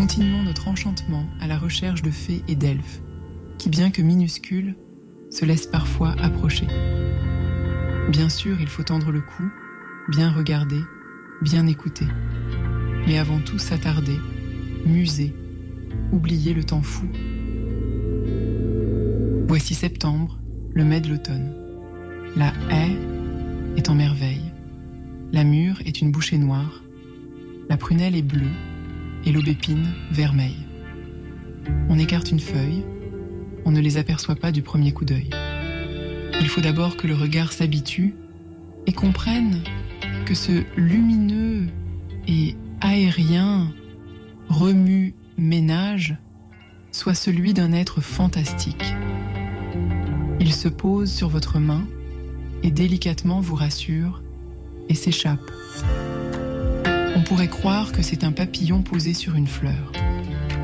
continuons notre enchantement à la recherche de fées et d'elfes, qui, bien que minuscules, se laissent parfois approcher. Bien sûr, il faut tendre le cou, bien regarder, bien écouter. Mais avant tout s'attarder, muser, oublier le temps fou. Voici septembre, le mai de l'automne. La haie est en merveille. La mûre est une bouchée noire. La prunelle est bleue et l'aubépine vermeille. On écarte une feuille, on ne les aperçoit pas du premier coup d'œil. Il faut d'abord que le regard s'habitue et comprenne que ce lumineux et aérien remue-ménage soit celui d'un être fantastique. Il se pose sur votre main et délicatement vous rassure et s'échappe. On pourrait croire que c'est un papillon posé sur une fleur.